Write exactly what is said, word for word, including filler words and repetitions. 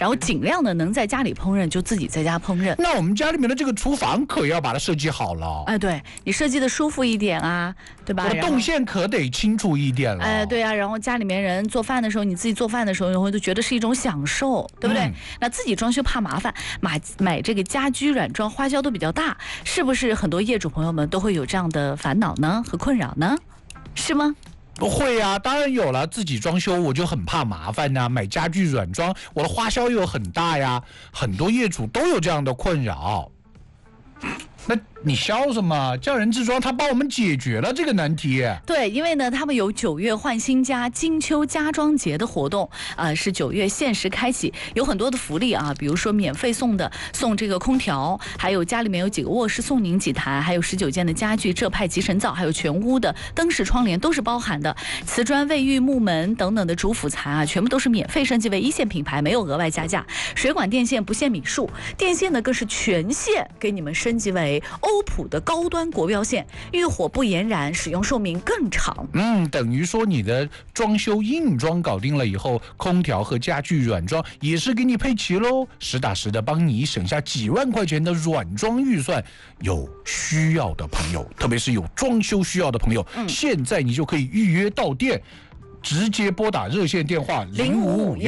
然后尽量的能在家里烹饪就自己在家烹饪。 那我们家里面的这个厨房可要把它设计好了。 哎，对你设计的舒服一点啊，对吧？ 我的动线可得清楚一点了。 哎，对啊，然后家里面人做饭的时候，你自己做饭的时候，你会都觉得是一种享受，对不对？嗯、那自己装修怕麻烦，买买这个家居软装花销都比较大，是不是很多业主朋友们都会有这样的烦恼呢和困扰呢？是吗？ 会啊，当然有了。自己装修我就很怕麻烦呐、啊，买家具软装我的花销又很大呀，很多业主都有这样的困扰。那你笑什么？叫人自装，他帮我们解决了这个难题。 对，因为呢，他们有九月换新家、金秋家装节的活动，呃，是九月限时开启，有很多的福利啊，比如说免费送的送这个空调，还有家里面有几个卧室送您几台，还有十九件的家具，浙派集成灶，还有全屋的灯饰窗帘都是包含的，瓷砖、卫浴、木门等等的主辅材啊，全部都是免费升级为一线品牌，没有额外加价。水管电线不限米数，电线呢更是全线给你们升级为欧普的高端国标线，遇火不延燃，使用寿命更长。 嗯，等于说你的装修硬装搞定了以后，空调和家具软装也是给你配齐喽，实打实的帮你省下几万块钱的软装预算。有需要的朋友，特别是有装修需要的朋友，嗯、现在你就可以预约到店，直接拨打热线电话零五五